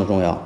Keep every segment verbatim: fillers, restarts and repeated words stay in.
重要。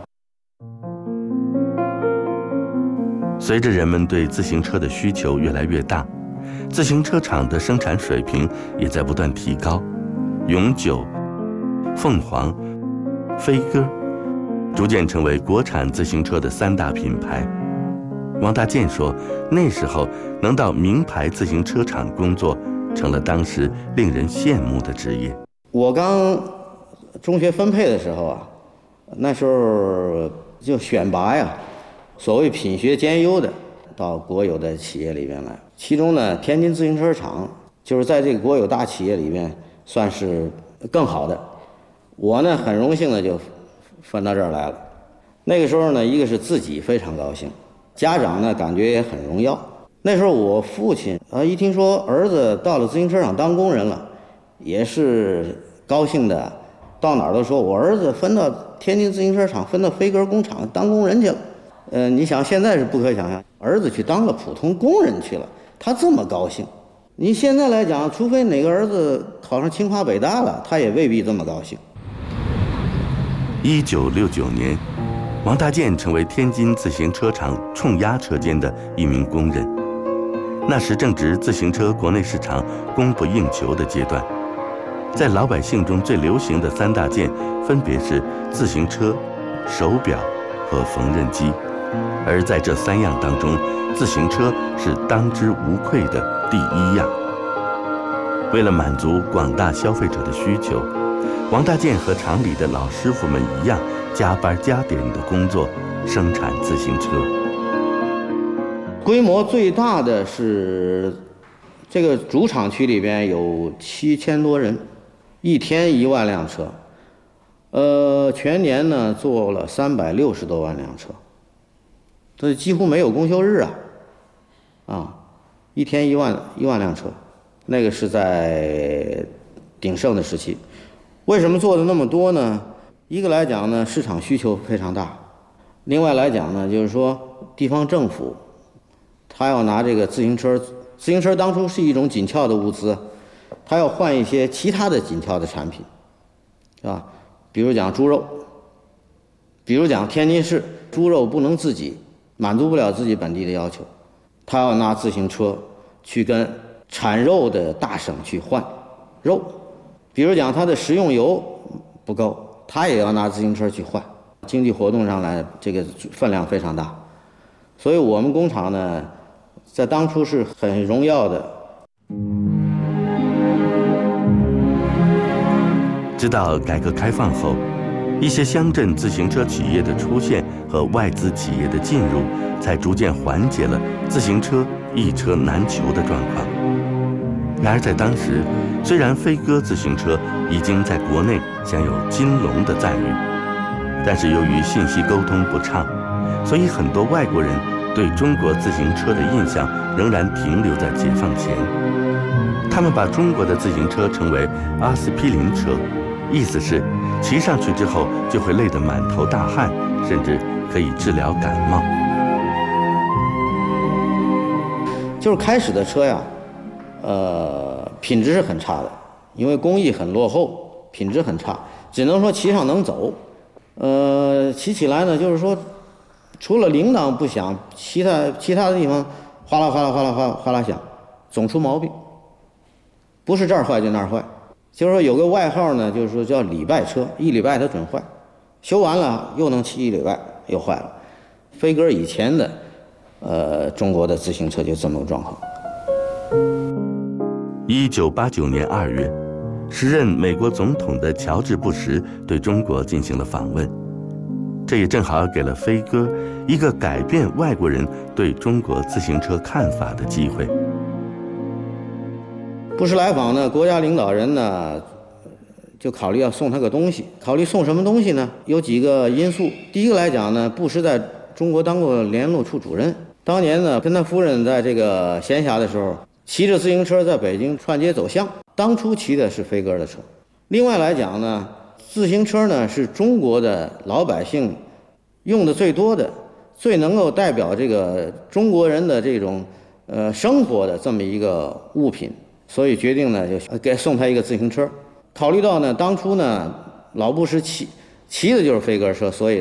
随着人们对自行车的需求越来越大，自行车厂的生产水平也在不断提高。永久、凤凰、飞鸽逐渐成为国产自行车的三大品牌。王大健说，那时候能到名牌自行车厂工作，成了当时令人羡慕的职业。 我刚中学分配的时候啊，那时候就选拔呀，所谓品学兼优的到国有的企业里边来。其中呢，天津自行车厂就是在这个国有大企业里面算是更好的。我呢很荣幸的就分到这儿来了。那个时候呢，一个是自己非常高兴，家长呢感觉也很荣耀。那时候我父亲啊，一听说儿子到了自行车厂当工人了，也是高兴的，到哪儿都说我儿子分到天津自行车厂，分到飞鸽工厂当工人去了。呃，你想现在是不可想象，儿子去当了普通工人去了，他这么高兴。你现在来讲，除非哪个儿子考上清华北大了，他也未必这么高兴。 一九六九年，王大健成为天津自行车厂冲压车间的一名工人。那时正值自行车国内市场供不应求的阶段，在老百姓中最流行的三大件分别是自行车、手表和缝纫机，而在这三样当中，自行车是当之无愧的第一样。为了满足广大消费者的需求，王大健和厂里的老师傅们一样，加班加点的工作，生产自行车。 规模最大的是这个主厂区里边有七千多人，一天一万辆车，呃，全年呢做了三百六十多万辆车，这几乎没有公休日啊，啊，一天一万一万辆车，那个是在鼎盛的时期。为什么做的那么多呢？一个来讲呢，市场需求非常大；另外来讲呢，就是说地方政府他要拿这个自行车，自行车当初是一种紧俏的物资，他要换一些其他的紧俏的产品，是吧？比如讲猪肉，比如讲天津市猪肉不能自己满足不了自己本地的要求，他要拿自行车去跟产肉的大省去换肉。比如讲它的食用油不够，他也要拿自行车去换。经济活动上来，这个分量非常大，所以我们工厂呢，在当初是很荣耀的。 直到改革开放后，一些乡镇自行车企业的出现和外资企业的进入，才逐渐缓解了自行车一车难求的状况。然而在当时，虽然飞鸽自行车已经在国内享有金龙的赞誉，但是由于信息沟通不畅，所以很多外国人对中国自行车的印象仍然停留在解放前。他们把中国的自行车称为阿司匹林车，意思是骑上去之后就会累得满头大汗，甚至可以治疗感冒。 就是开始的车呀，呃，品质是很差的，因为工艺很落后，品质很差，只能说骑上能走。呃，骑起来呢，就是说，除了铃铛不响，其他其他的地方哗啦哗啦哗啦哗啦哗啦响，总出毛病。不是这儿坏就那儿坏，就是说有个外号呢，就是说叫礼拜车，一礼拜它准坏，修完了又能骑一礼拜，又坏了。飞鸽以前的，呃，中国的自行车就这么个状况。 一九八九年二月，时任美国总统的乔治·布什对中国进行了访问，这也正好给了飞鸽一个改变外国人对中国自行车看法的机会。 布什来访呢，国家领导人呢就考虑要送他个东西，考虑送什么东西呢？有几个因素。第一个来讲呢，布什在中国当过联络处主任，当年呢跟他夫人在这个闲暇的时候，骑着自行车在北京串街走巷，当初骑的是飞鸽的车。另外来讲呢，自行车呢是中国的老百姓用的最多的，最能够代表这个中国人的这种呃生活的这么一个物品，所以决定呢就给送他一个自行车。考虑到呢当初呢老布什骑骑的就是飞鸽车，所以